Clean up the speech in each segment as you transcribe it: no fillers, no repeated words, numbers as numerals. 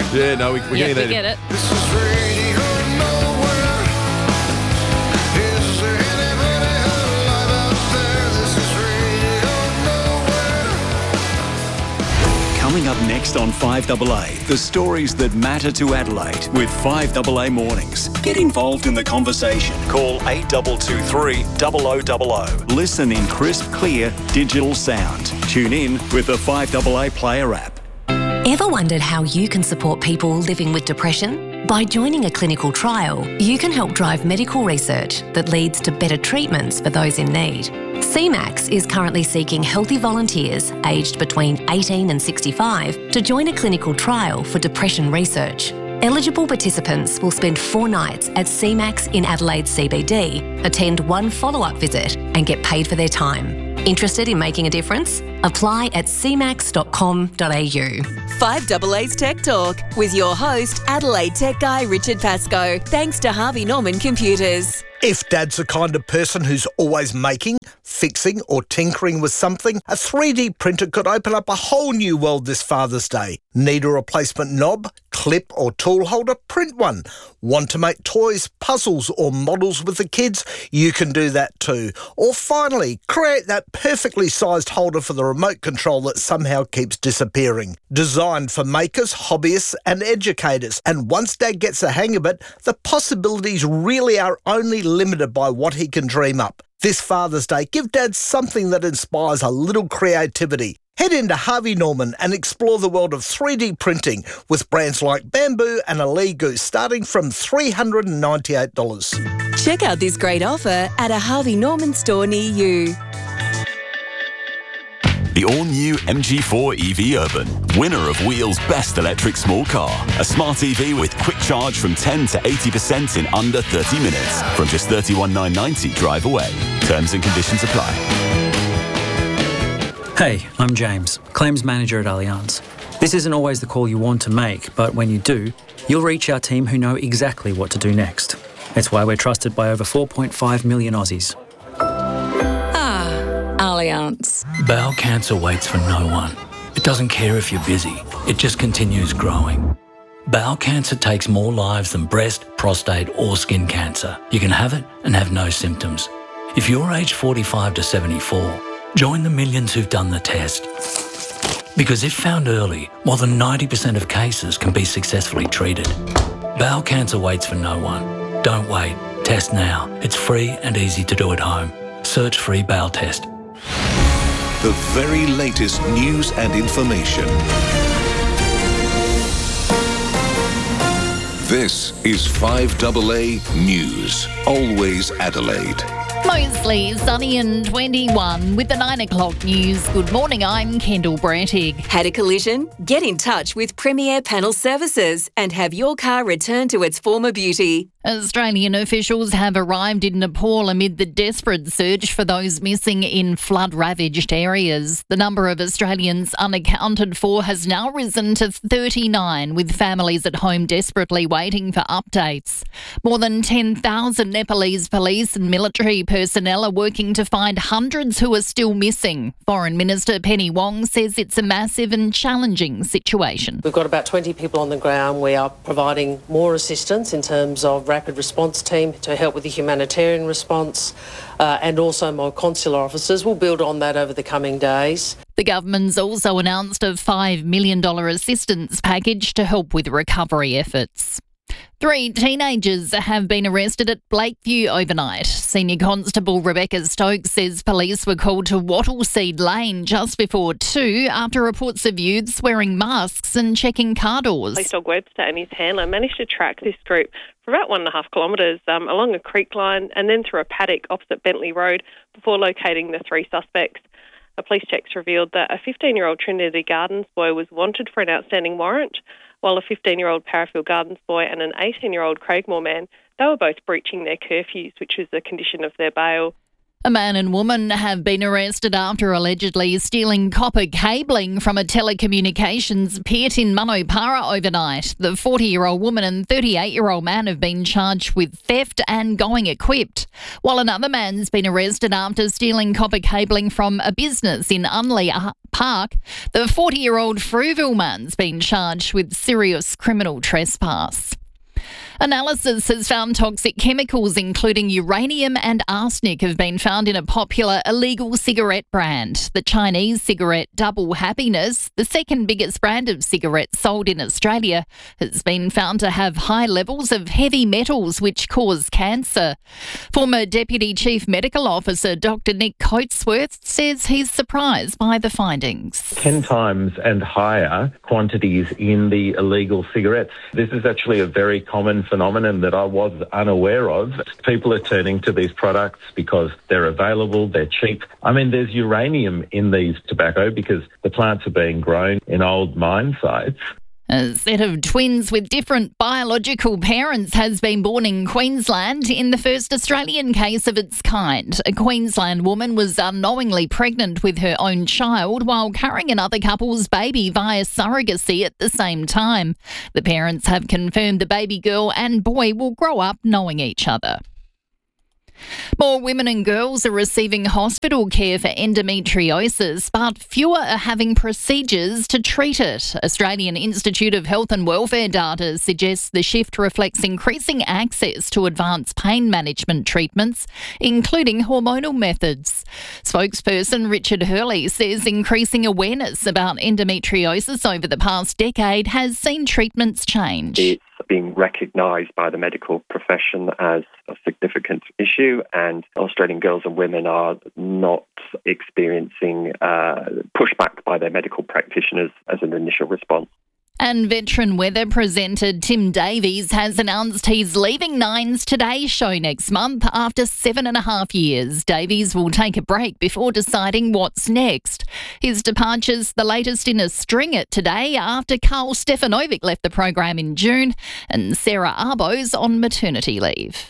Yeah, no, we're Yeah, getting we get it. This is Radio Nowhere. Is there anybody alive out there? This is Radio Nowhere. Coming up next on 5AA, the stories that matter to Adelaide with 5AA Mornings. Get involved in the conversation. Call 8223 0000. Listen in crisp, clear digital sound. Tune in with the 5AA Player app. Ever wondered how you can support people living with depression? By joining a clinical trial, you can help drive medical research that leads to better treatments for those in need. CMAX is currently seeking healthy volunteers aged between 18 and 65 to join a clinical trial for depression research. Eligible participants will spend 4 nights at CMAX in Adelaide CBD, attend 1 follow-up visit and get paid for their time. Interested in making a difference? Apply at cmax.com.au. 5AA's Tech Talk with your host, Adelaide Tech Guy Richard Pascoe. Thanks to Harvey Norman Computers. If Dad's the kind of person who's always making, fixing or tinkering with something, a 3D printer could open up a whole new world this Father's Day. Need a replacement knob, clip or tool holder? Print one. Want to make toys, puzzles or models with the kids? You can do that too. Or finally, create that perfectly sized holder for the remote control that somehow keeps disappearing. Designed for makers, hobbyists and educators. And once Dad gets the hang of it, the possibilities really are only limited by what he can dream up. This Father's Day, give Dad something that inspires a little creativity. Head into Harvey Norman and explore the world of 3D printing with brands like Bamboo and Aligu starting from $398. Check out this great offer at a Harvey Norman store near you. The all-new MG4 EV Urban, winner of Wheel's Best Electric Small Car. A smart EV with quick charge from 10 to 80% in under 30 minutes. From just $31,990 drive away. Terms and conditions apply. Hey, I'm James, Claims Manager at Allianz. This isn't always the call you want to make, but when you do, you'll reach our team who know exactly what to do next. It's why we're trusted by over 4.5 million Aussies. Allianz. Bowel cancer waits for no one. It doesn't care if you're busy. It just continues growing. Bowel cancer takes more lives than breast, prostate or skin cancer. You can have it and have no symptoms. If you're aged 45 to 74, join the millions who've done the test. Because if found early, more than 90% of cases can be successfully treated. Bowel cancer waits for no one. Don't wait. Test now. It's free and easy to do at home. Search free bowel test. The very latest news and information. This is 5AA News. Always Adelaide. Mostly sunny and 21 with the 9 o'clock news. Good morning, I'm Kendall Brantig. Had a collision? Get in touch with Premier Panel Services and have your car returned to its former beauty. Australian officials have arrived in Nepal amid the desperate search for those missing in flood-ravaged areas. The number of Australians unaccounted for has now risen to 39, with families at home desperately waiting for updates. More than 10,000 Nepalese police and military personnel are working to find hundreds who are still missing. Foreign Minister Penny Wong says it's a massive and challenging situation. We've got about 20 people on the ground. We are providing more assistance in terms of rapid response team to help with the humanitarian response and also more consular officers. We'll build on that over the coming days. The government's also announced a $5 million assistance package to help with recovery efforts. 3 teenagers have been arrested at Blakeview overnight. Senior Constable Rebecca Stokes says police were called to Wattleseed Lane just before 2 after reports of youths wearing masks and checking car doors. Police dog Webster and his handler managed to track this group for about 1.5 kilometres along a creek line and then through a paddock opposite Bentley Road before locating the 3 suspects. A police checks revealed that a 15-year-old Trinity Gardens boy was wanted for an outstanding warrant, while a 15-year-old Parafield Gardens boy and an 18-year-old Craigmore man, they were both breaching their curfews, which was a condition of their bail. A man and woman have been arrested after allegedly stealing copper cabling from a telecommunications pit in Manopara overnight. The 40-year-old woman and 38-year-old man have been charged with theft and going equipped, while another man's been arrested after stealing copper cabling from a business in Unley Park. The 40-year-old Frueville man's been charged with serious criminal trespass. Analysis has found toxic chemicals including uranium and arsenic have been found in a popular illegal cigarette brand. The Chinese cigarette Double Happiness, the second biggest brand of cigarettes sold in Australia, has been found to have high levels of heavy metals which cause cancer. Former Deputy Chief Medical Officer Dr Nick Coatsworth says he's surprised by the findings. 10 times and higher quantities in the illegal cigarettes. This is actually a very common phenomenon that I was unaware of. People are turning to these products because they're available, they're cheap. I mean, there's uranium in these tobacco because the plants are being grown in old mine sites. A set of twins with different biological parents has been born in Queensland in the first Australian case of its kind. A Queensland woman was unknowingly pregnant with her own child while carrying another couple's baby via surrogacy at the same time. The parents have confirmed the baby girl and boy will grow up knowing each other. More women and girls are receiving hospital care for endometriosis, but fewer are having procedures to treat it. Australian Institute of Health and Welfare data suggests the shift reflects increasing access to advanced pain management treatments, including hormonal methods. Spokesperson Richard Hurley says increasing awareness about endometriosis over the past decade has seen treatments change. It's being recognised by the medical profession as a significant issue, and Australian girls and women are not experiencing pushback by their medical practitioners as an initial response. And veteran weather presenter Tim Davies has announced he's leaving Nine's Today show next month after 7.5 years. Davies will take a break before deciding what's next. His departure's the latest in a string at Today after Carl Stefanovic left the program in June and Sarah Arbo's on maternity leave.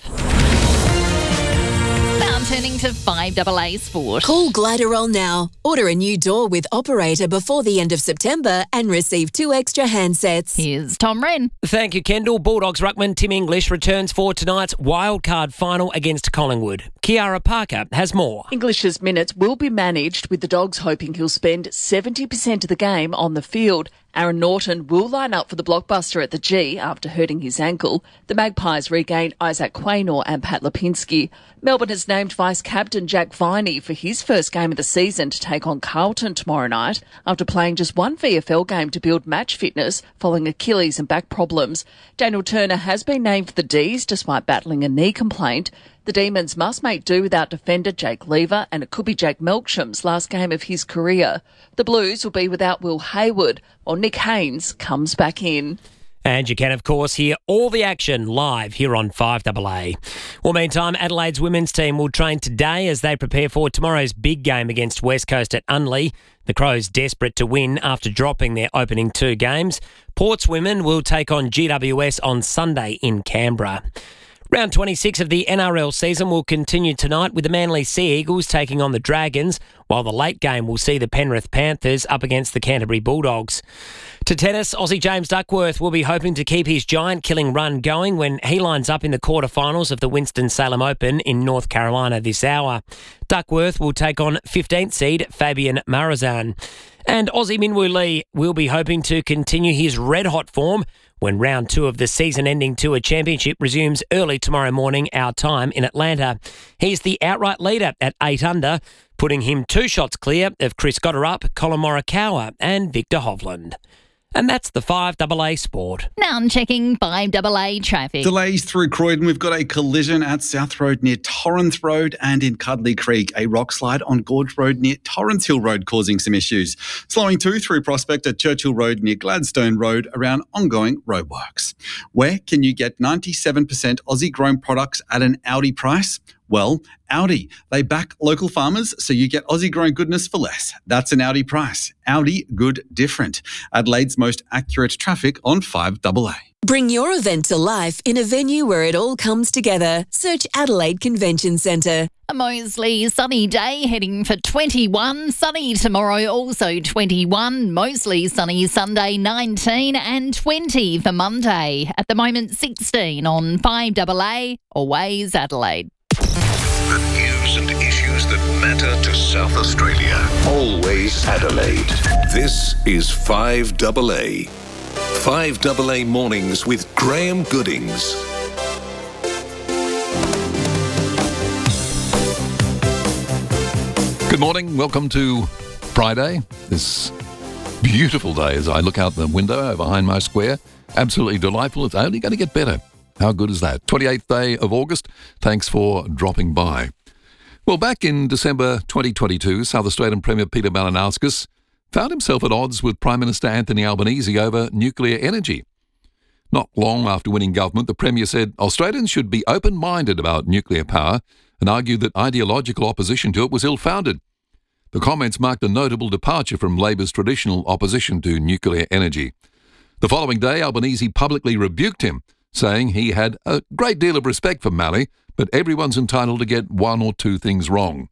Now turning to 5AA Sport. Call Gliderol now. Order a new door with operator before the end of September and receive 2 extra handsets. Here's Tom Wren. Thank you, Kendall. Bulldogs ruckman Tim English returns for tonight's wildcard final against Collingwood. Kiara Parker has more. English's minutes will be managed, with the Dogs hoping he'll spend 70% of the game on the field. Aaron Norton will line up for the blockbuster at the G after hurting his ankle. The Magpies regain Isaac Quaynor and Pat Lipinski. Melbourne has named vice-captain Jack Viney for his first game of the season to take on Carlton tomorrow night after playing just one VFL game to build match fitness following Achilles and back problems. Daniel Turner has been named for the D's despite battling a knee complaint. The Demons must make do without defender Jake Lever, and it could be Jake Melksham's last game of his career. The Blues will be without Will Hayward, while Nick Haynes comes back in. And you can, of course, hear all the action live here on 5AA. Well, meantime, Adelaide's women's team will train today as they prepare for tomorrow's big game against West Coast at Unley. The Crows desperate to win after dropping their opening 2 games. Port's women will take on GWS on Sunday in Canberra. Round 26 of the NRL season will continue tonight with the Manly Sea Eagles taking on the Dragons, while the late game will see the Penrith Panthers up against the Canterbury Bulldogs. To tennis, Aussie James Duckworth will be hoping to keep his giant-killing run going when he lines up in the quarterfinals of the Winston-Salem Open in North Carolina this hour. Duckworth will take on 15th seed Fabian Marazan. And Aussie Minwoo Lee will be hoping to continue his red-hot form when round 2 of the season-ending Tour Championship resumes early tomorrow morning our time in Atlanta. He's the outright leader at 8 under, putting him 2 shots clear of Chris Gotterup, Colin Morikawa and Victor Hovland. And that's the 5AA Sport. Now I'm checking 5AA traffic. Delays through Croydon. We've got a collision at South Road near Torrens Road and in Cudley Creek. A rock slide on Gorge Road near Torrens Hill Road causing some issues. Slowing too through Prospect at Churchill Road near Gladstone Road around ongoing roadworks. Where can you get 97% Aussie grown products at an Audi price? Well, Audi. They back local farmers so you get Aussie grown goodness for less. That's an Audi price. Audi, good, different. Adelaide's most accurate traffic on 5AA. Bring your event to life in a venue where it all comes together. Search Adelaide Convention Centre. A mostly sunny day, heading for 21. Sunny tomorrow, also 21. Mostly sunny Sunday, 19, and 20 for Monday. At the moment, 16 on 5AA, Always Adelaide. The news and issues that matter to South Australia. Always Adelaide. This is 5AA. 5AA Mornings with Graham Goodings. Good morning. Welcome to Friday. This beautiful day as I look out the window over Hindmarsh Square. Absolutely delightful. It's only going to get better. How good is that? 28th day of August. Thanks for dropping by. Well, back in December 2022, South Australian Premier Peter Malinauskas found himself at odds with Prime Minister Anthony Albanese over nuclear energy. Not long after winning government, the Premier said Australians should be open-minded about nuclear power and argued that ideological opposition to it was ill-founded. The comments marked a notable departure from Labor's traditional opposition to nuclear energy. The following day, Albanese publicly rebuked him, saying he had a great deal of respect for Mali, but everyone's entitled to get one or two things wrong.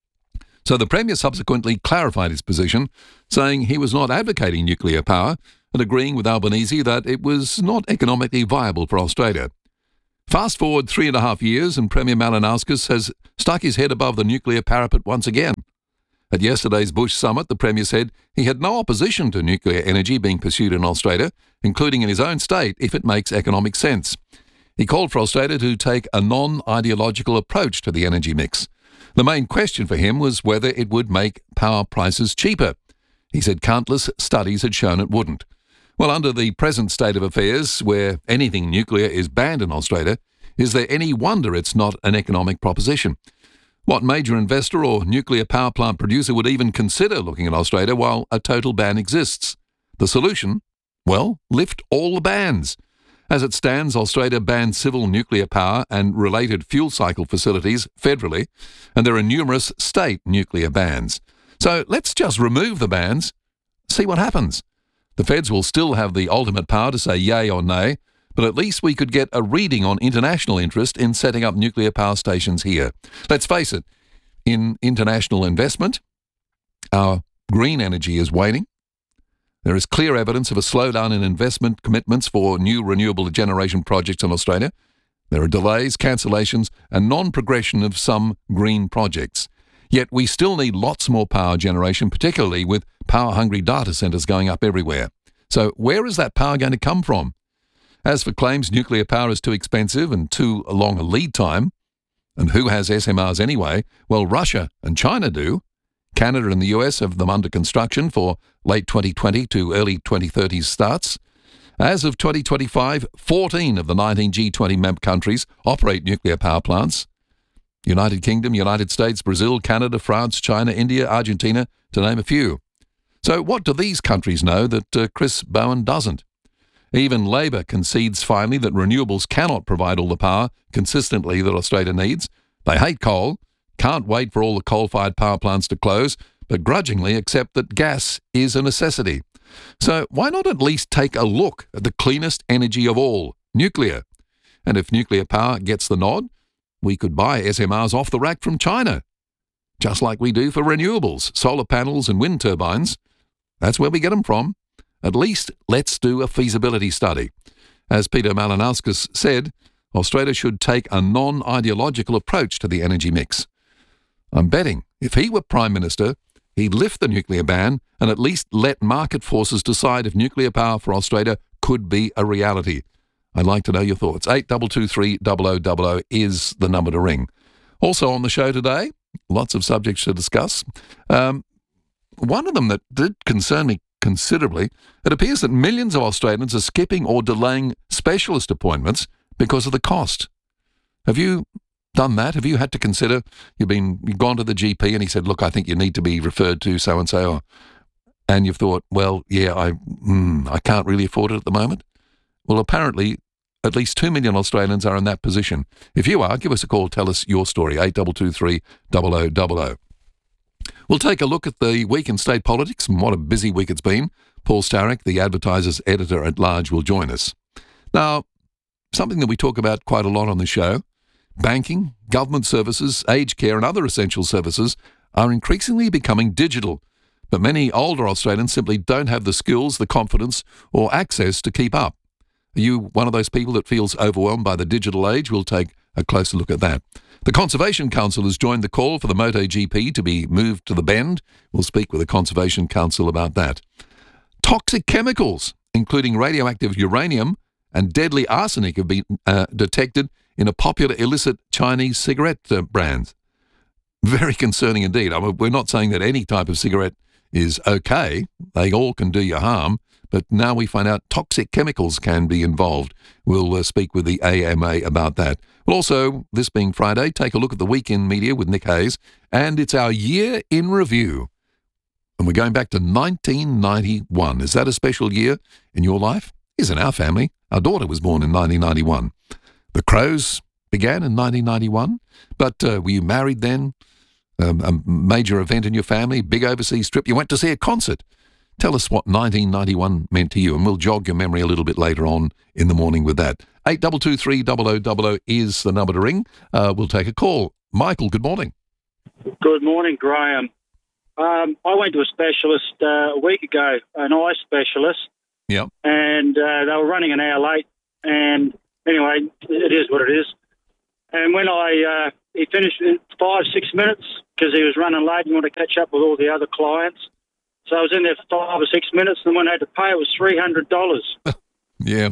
So the Premier subsequently clarified his position, saying he was not advocating nuclear power and agreeing with Albanese that it was not economically viable for Australia. Fast forward 3.5 years and Premier Malinauskas has stuck his head above the nuclear parapet once again. At yesterday's Bush summit, the Premier said he had no opposition to nuclear energy being pursued in Australia, including in his own state, if it makes economic sense. He called for Australia to take a non-ideological approach to the energy mix. The main question for him was whether it would make power prices cheaper. He said countless studies had shown it wouldn't. Well, under the present state of affairs, where anything nuclear is banned in Australia, is there any wonder it's not an economic proposition? What major investor or nuclear power plant producer would even consider looking at Australia while a total ban exists? The solution? Well, lift all the bans. As it stands, Australia bans civil nuclear power and related fuel cycle facilities federally, and there are numerous state nuclear bans. So let's just remove the bans, see what happens. The feds will still have the ultimate power to say yay or nay, but at least we could get a reading on international interest in setting up nuclear power stations here. Let's face it, in international investment, our green energy is waning. There is clear evidence of a slowdown in investment commitments for new renewable generation projects in Australia. There are delays, cancellations, and non-progression of some green projects. Yet we still need lots more power generation, particularly with power-hungry data centres going up everywhere. So where is that power going to come from? As for claims nuclear power is too expensive and too long a lead time, and who has SMRs anyway? Well, Russia and China do. Canada and the US have them under construction for late 2020 to early 2030s starts. As of 2025, 14 of the 19 G20 member countries operate nuclear power plants. United Kingdom, United States, Brazil, Canada, France, China, India, Argentina, to name a few. So what do these countries know that Chris Bowen doesn't? Even Labor concedes finally that renewables cannot provide all the power consistently that Australia needs. They hate coal, can't wait for all the coal-fired power plants to close, but grudgingly accept that gas is a necessity. So why not at least take a look at the cleanest energy of all, nuclear? And if nuclear power gets the nod, we could buy SMRs off the rack from China, just like we do for renewables, solar panels and wind turbines. That's where we get them from. At least let's do a feasibility study. As Peter Malinauskas said, Australia should take a non-ideological approach to the energy mix. I'm betting if he were Prime Minister, he'd lift the nuclear ban and at least let market forces decide if nuclear power for Australia could be a reality. I'd like to know your thoughts. 8223 0000 is the number to ring. Also on the show today, lots of subjects to discuss. One of them that did concern me considerably, it appears that millions of Australians are skipping or delaying specialist appointments because of the cost. Have you done that? Have you had to consider, you've gone to the GP and he said, look, I think you need to be referred to so-and-so, and you've thought, well, yeah, I can't really afford it at the moment? Well, apparently, at least 2 million Australians are in that position. If you are, give us a call, tell us your story, 8223 0000. We'll take a look at the week in state politics and what a busy week it's been. Paul Starrick, the Advertiser's editor-at-large, will join us. Now, something that we talk about quite a lot on the show, banking, government services, aged care and other essential services are increasingly becoming digital. But many older Australians simply don't have the skills, the confidence or access to keep up. Are you one of those people that feels overwhelmed by the digital age? We'll take a closer look at that. The Conservation Council has joined the call for the MotoGP to be moved to the Bend. We'll speak with the Conservation Council about that. Toxic chemicals, including radioactive uranium and deadly arsenic, have been detected in a popular illicit Chinese cigarette brand. Very concerning indeed. I mean, we're not saying that any type of cigarette is okay. They all can do you harm. But now we find out toxic chemicals can be involved. We'll speak with the AMA about that. We'll also, this being Friday, take a look at the weekend media with Nick Hayes. And it's our year in review. And we're going back to 1991. Is that a special year in your life? Is in our family. Our daughter was born in 1991. The Crows began in 1991. But were you married then? A major event in your family? Big overseas trip? You went to see a concert? Tell us what 1991 meant to you, and we'll jog your memory a little bit later on in the morning with that. 8223 0000 is the number to ring. We'll take a call. Michael, good morning. Good morning, Graham. I went to a specialist a week ago, an eye specialist. Yeah. And they were running an hour late. And anyway, it is what it is. And when he finished in 5-6 minutes because he was running late and wanted to catch up with all the other clients. So I was in there for 5 or 6 minutes, and when I had to pay, it was $300. Yeah.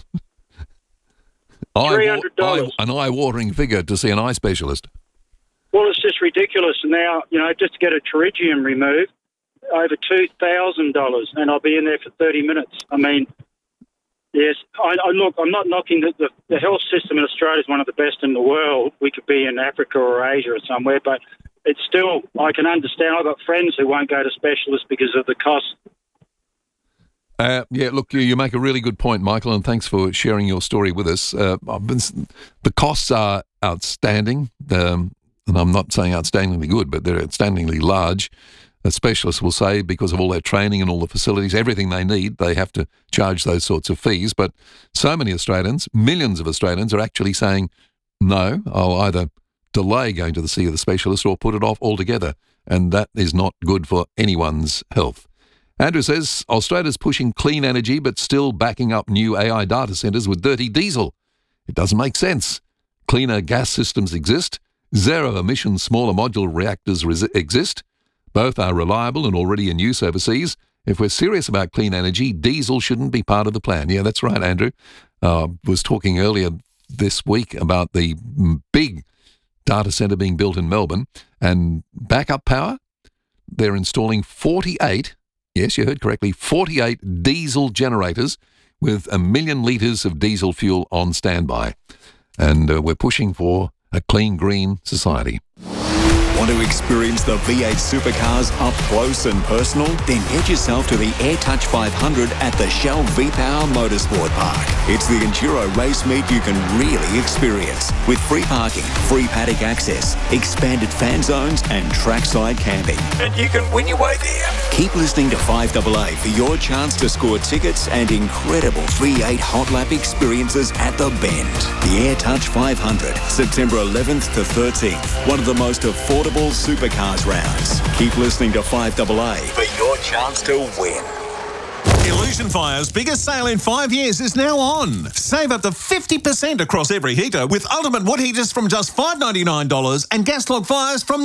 $300. An eye-watering figure to see an eye specialist. Well, it's just ridiculous. And now, just to get a pterygium removed, over $2,000, and I'll be in there for 30 minutes. I mean, yes, look, I'm not knocking the health system in Australia is one of the best in the world. We could be in Africa or Asia or somewhere, but it's still, I can understand. I've got friends who won't go to specialists because of the cost. Yeah, look, you make a really good point, Michael, and thanks for sharing your story with us. The costs are outstanding, and I'm not saying outstandingly good, but they're outstandingly large. Specialists will say because of all their training and all the facilities, everything they need, they have to charge those sorts of fees. But so many Australians, millions of Australians, are actually saying, no, I'll either delay going to see the specialist or put it off altogether, and that is not good for anyone's health. Andrew says Australia's pushing clean energy but still backing up new AI data centres with dirty diesel. It doesn't make sense. Cleaner gas systems exist. Zero-emission smaller modular reactors exist. Both are reliable and already in use overseas. If we're serious about clean energy, diesel shouldn't be part of the plan. Yeah, that's right, Andrew. Was talking earlier this week about the big data centre being built in Melbourne, and backup power, they're installing 48, yes, you heard correctly, 48 diesel generators with 1 million litres of diesel fuel on standby. And we're pushing for a clean, green society. Want to experience the V8 supercars up close and personal? Then head yourself to the AirTouch 500 at the Shell V-Power Motorsport Park. It's the enduro race meet you can really experience, with free parking, free paddock access, expanded fan zones and trackside camping. And you can win your way there. Keep listening to 5AA for your chance to score tickets and incredible V8 hot lap experiences at the Bend. The AirTouch 500, September 11th to 13th. One of the most affordable supercars rounds. Keep listening to 5AA for your chance to win. Illusion Fire's biggest sale in 5 years is now on. Save up to 50% across every heater with ultimate wood heaters from just $5.99 and gas log fires from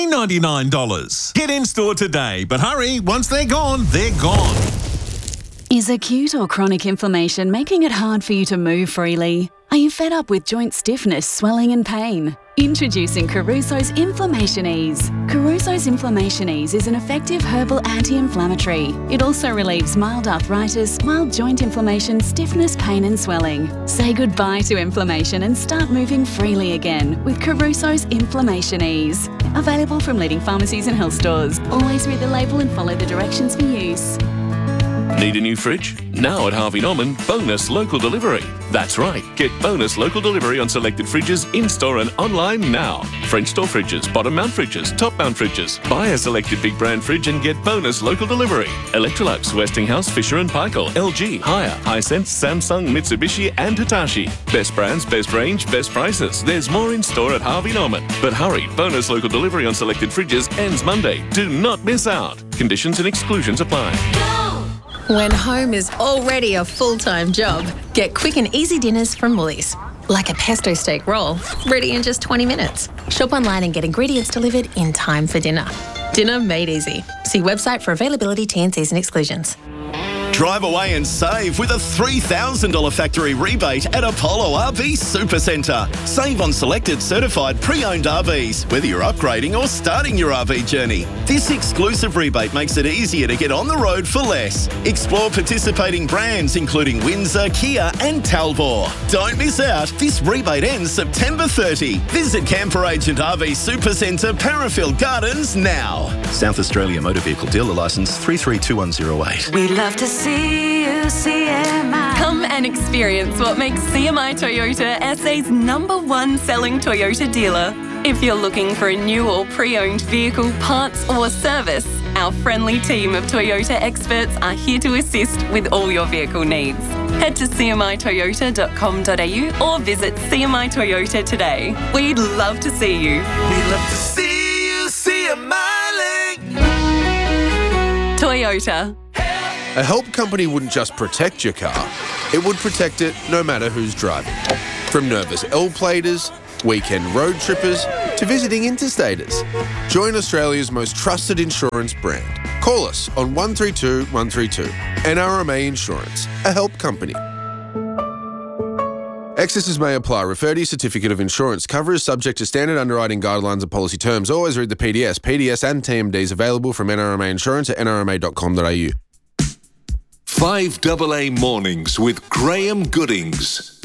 $19.99. Get in store today, but hurry, once they're gone, they're gone. Is acute or chronic inflammation making it hard for you to move freely? Are you fed up with joint stiffness, swelling and pain? Introducing Caruso's Inflammation Ease. Caruso's Inflammation Ease is an effective herbal anti-inflammatory. It also relieves mild arthritis, mild joint inflammation, stiffness, pain and swelling. Say goodbye to inflammation and start moving freely again with Caruso's Inflammation Ease. Available from leading pharmacies and health stores. Always read the label and follow the directions for use. Need a new fridge? Now at Harvey Norman, bonus local delivery. That's right, get bonus local delivery on selected fridges in-store and online now. French door fridges, bottom mount fridges, top mount fridges. Buy a selected big brand fridge and get bonus local delivery. Electrolux, Westinghouse, Fisher & Paykel, LG, Haier, Hisense, Samsung, Mitsubishi and Hitachi. Best brands, best range, best prices. There's more in store at Harvey Norman. But hurry, bonus local delivery on selected fridges ends Monday. Do not miss out. Conditions and exclusions apply. When home is already a full-time job, get quick and easy dinners from Woolies. Like a pesto steak roll, ready in just 20 minutes. Shop online and get ingredients delivered in time for dinner. Dinner made easy. See website for availability, T&Cs and exclusions. Drive away and save with a $3,000 factory rebate at Apollo RV Supercentre. Save on selected certified pre-owned RVs, whether you're upgrading or starting your RV journey. This exclusive rebate makes it easier to get on the road for less. Explore participating brands including Windsor, Kia and Talbot. Don't miss out. This rebate ends September 30. Visit Camper Agent RV Supercentre, Parafield Gardens now. South Australia Motor Vehicle Dealer Licence 332108. We love to see you, CMI. Come and experience what makes CMI Toyota SA's #1 selling Toyota dealer. If you're looking for a new or pre-owned vehicle, parts or service, our friendly team of Toyota experts are here to assist with all your vehicle needs. Head to cmitoyota.com.au or visit CMI Toyota today. We'd love to see you. We love to see you, CMI Link. Toyota. A help company wouldn't just protect your car, it would protect it no matter who's driving. From nervous L-platers, weekend road trippers, to visiting interstaters. Join Australia's most trusted insurance brand. Call us on 132 132. NRMA Insurance, a help company. Excesses may apply. Refer to your certificate of insurance. Cover is subject to standard underwriting guidelines and policy terms. Always read the PDS. PDS and TMDs available from NRMA Insurance at nrma.com.au. 5AA Mornings with Graham Goodings.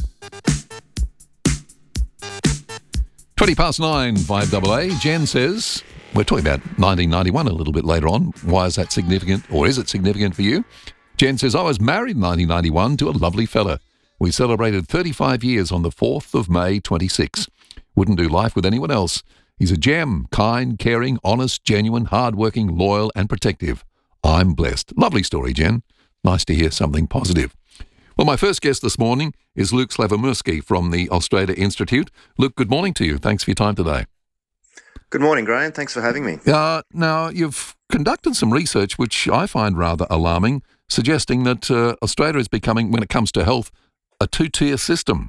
9:20, 5AA. Jen says, we're talking about 1991 a little bit later on. Why is that significant, or is it significant for you? Jen says, I was married in 1991 to a lovely fella. We celebrated 35 years on the 4th of May 26. Wouldn't do life with anyone else. He's a gem, kind, caring, honest, genuine, hardworking, loyal and protective. I'm blessed. Lovely story, Jen. Nice to hear something positive. Well, my first guest this morning is Luke Slavomirsky from the Australia Institute. Luke, good morning to you. Thanks for your time today. Good morning, Graham. Thanks for having me. Now, you've conducted some research which I find rather alarming, suggesting that Australia is becoming, when it comes to health, a two-tier system.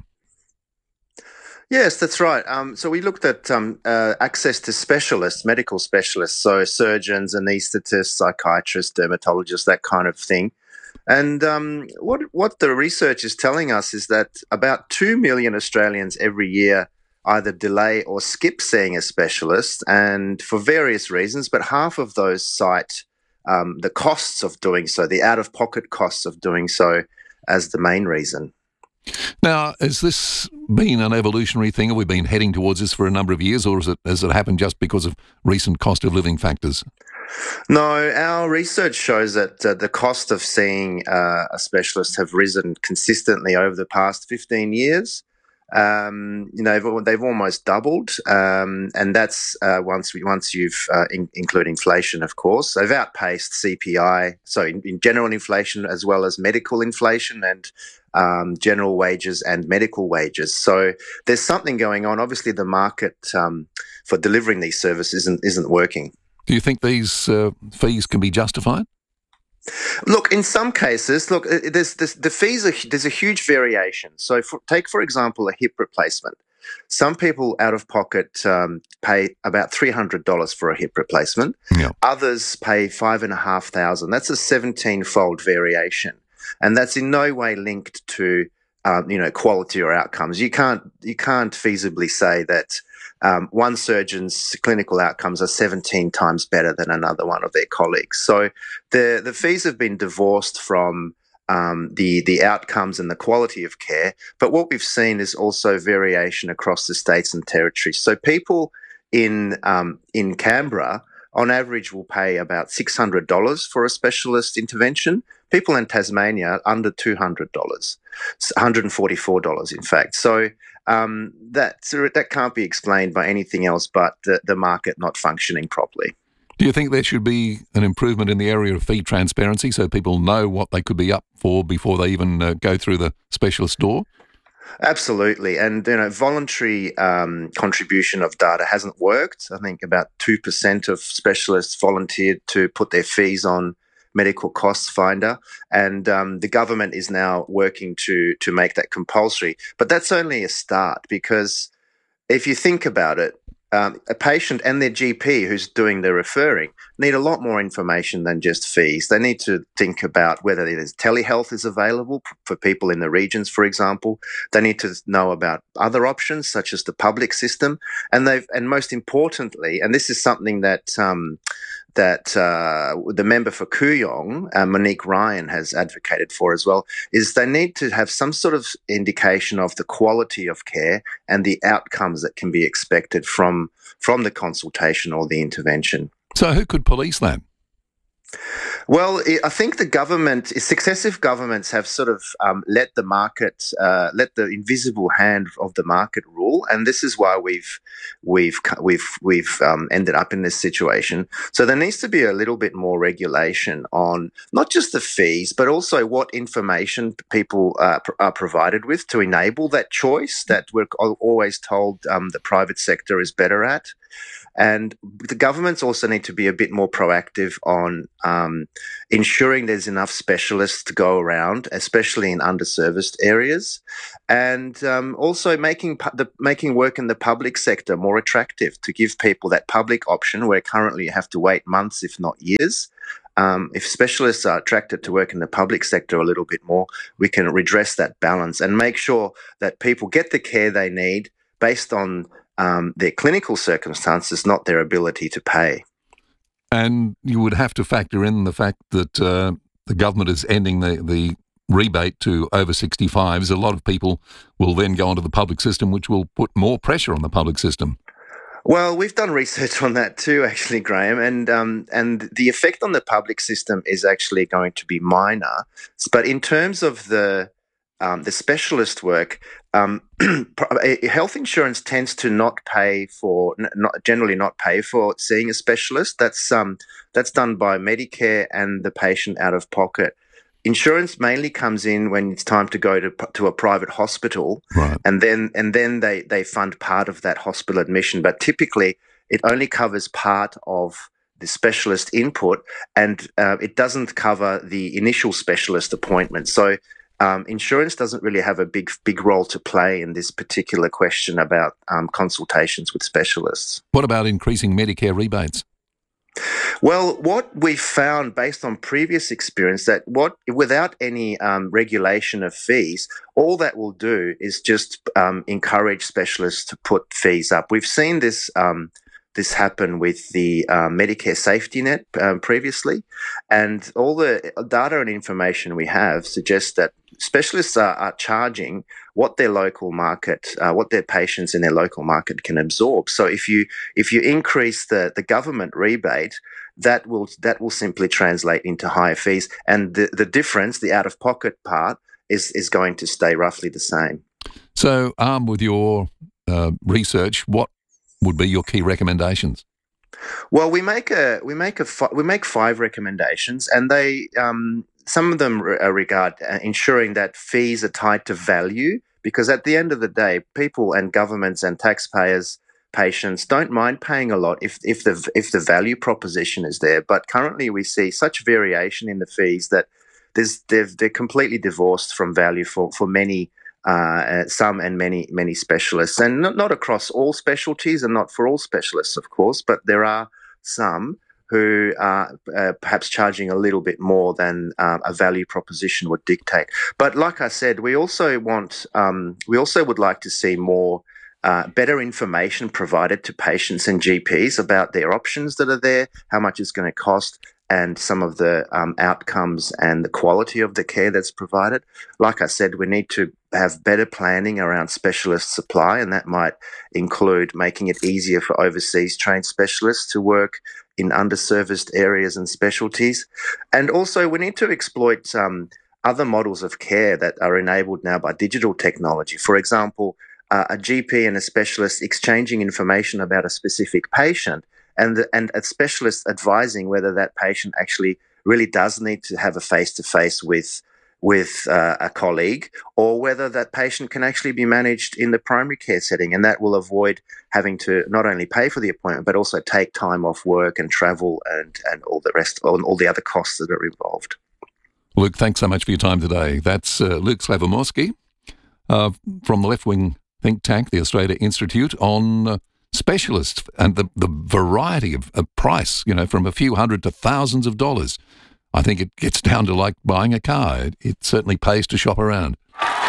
Yes, that's right. So we looked at access to specialists, medical specialists, so surgeons, anaesthetists, psychiatrists, dermatologists, that kind of thing. And what the research is telling us is that about 2 million Australians every year either delay or skip seeing a specialist, and for various reasons, but half of those cite the costs of doing so, the out-of-pocket costs of doing so, as the main reason. Now, has this been an evolutionary thing? Have we been heading towards this for a number of years, or has it happened just because of recent cost of living factors? No, our research shows that the cost of seeing a specialist have risen consistently over the past 15 years. They've almost doubled, and that's once you've include inflation, of course. They've outpaced CPI, so in general inflation as well as medical inflation and general wages and medical wages. So there's something going on. Obviously, the market for delivering these services isn't working. Do you think these fees can be justified? Look, in some cases, the fees there's a huge variation. So, take for example a hip replacement. Some people out of pocket pay about $300 for a hip replacement. Yeah. Others pay $5,500. That's a 17-fold variation, and that's in no way linked to quality or outcomes. You can't feasibly say that one surgeon's clinical outcomes are 17 times better than another one of their colleagues. So the fees have been divorced from the outcomes and the quality of care. But what we've seen is also variation across the states and territories. So people in Canberra on average will pay about $600 for a specialist intervention. People in Tasmania under $200, $144 in fact. So that can't be explained by anything else but the market not functioning properly. Do you think there should be an improvement in the area of fee transparency so people know what they could be up for before they even go through the specialist door? Absolutely. And, voluntary contribution of data hasn't worked. I think about 2% of specialists volunteered to put their fees on Medical Costs Finder, and the government is now working to make that compulsory. But that's only a start, because if you think about it, a patient and their GP who's doing the referring need a lot more information than just fees. They need to think about whether there's telehealth is available for people in the regions, for example. They need to know about other options such as the public system, and most importantly, and this is something that the member for Kooyong, Monique Ryan, has advocated for as well, is they need to have some sort of indication of the quality of care and the outcomes that can be expected from the consultation or the intervention. So who could police that? Well, I think successive governments have sort of let the market, let the invisible hand of the market rule, and this is why we've ended up in this situation. So there needs to be a little bit more regulation on not just the fees, but also what information people are provided with to enable that choice that we're always told the private sector is better at. And the governments also need to be a bit more proactive on ensuring there's enough specialists to go around, especially in underserviced areas, and also making work in the public sector more attractive to give people that public option where currently you have to wait months, if not years. If specialists are attracted to work in the public sector a little bit more, we can redress that balance and make sure that people get the care they need based on their clinical circumstances, not their ability to pay. And you would have to factor in the fact that the government is ending the rebate to over 65s. A lot of people will then go onto the public system, which will put more pressure on the public system. Well, we've done research on that too, actually, Graham, and the effect on the public system is actually going to be minor. But in terms of the specialist work, health insurance tends to generally not pay for seeing a specialist. That's done by Medicare and the patient out of pocket. Insurance mainly comes in when it's time to go to a private hospital, right. and then they fund part of that hospital admission. But typically, it only covers part of the specialist input, and it doesn't cover the initial specialist appointment. So insurance doesn't really have a big role to play in this particular question about consultations with specialists. What about increasing Medicare rebates? Well, what we've found based on previous experience that without any regulation of fees, all that will do is just encourage specialists to put fees up. We've seen this happen with the Medicare safety net previously, and all the data and information we have suggests that specialists are charging what their local market, what their patients in their local market can absorb. So if you increase the government rebate, that will simply translate into higher fees, and the difference, the out of pocket part, is going to stay roughly the same. So, armed with your research, what would be your key recommendations? Well, we make 5 recommendations, and they some of them regard ensuring that fees are tied to value, because at the end of the day, people and governments and taxpayers, patients don't mind paying a lot if the value proposition is there. But currently, we see such variation in the fees that they're completely divorced from value for many. Some and many specialists, and not across all specialties and not for all specialists, of course, but there are some who are perhaps charging a little bit more than a value proposition would dictate. But like I said, we also would like to see more better information provided to patients and GPs about their options that are there, how much it's going to cost, and some of the outcomes and the quality of the care that's provided. Like I said, we need to have better planning around specialist supply, and that might include making it easier for overseas trained specialists to work in underserviced areas and specialties. And also we need to exploit other models of care that are enabled now by digital technology. For example, a GP and a specialist exchanging information about a specific patient, and a specialist advising whether that patient actually really does need to have a face-to-face with a colleague, or whether that patient can actually be managed in the primary care setting, and that will avoid having to not only pay for the appointment but also take time off work and travel and all the rest, all the other costs that are involved. Luke, thanks so much for your time today. That's Luke Slavomorsky from the left-wing think tank, the Australia Institute, on specialists and the variety of price, from a few hundred to thousands of dollars. I think it gets down to like buying a car. It certainly pays to shop around.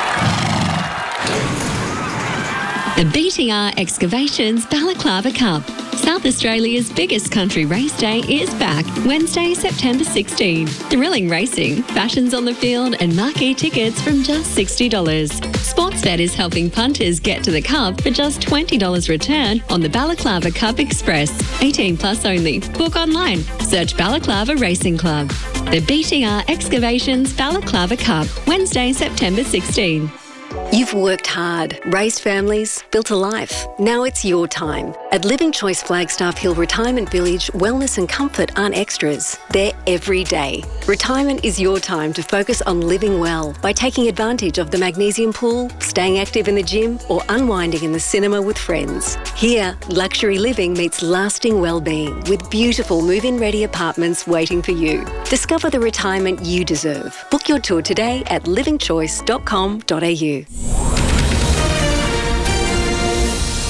The BTR Excavations Balaclava Cup. South Australia's biggest country race day is back Wednesday, September 16. Thrilling racing, fashions on the field and marquee tickets from just $60. Sportsbet is helping punters get to the Cup for just $20 return on the Balaclava Cup Express. 18 plus only. Book online. Search Balaclava Racing Club. The BTR Excavations Balaclava Cup, Wednesday, September 16. You've worked hard, raised families, built a life. Now it's your time. At Living Choice Flagstaff Hill Retirement Village, wellness and comfort aren't extras. They're every day. Retirement is your time to focus on living well by taking advantage of the magnesium pool, staying active in the gym, or unwinding in the cinema with friends. Here, luxury living meets lasting well-being with beautiful move-in ready apartments waiting for you. Discover the retirement you deserve. Book your tour today at livingchoice.com.au.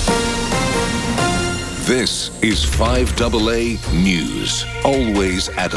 This is 5AA News. Always Adelaide.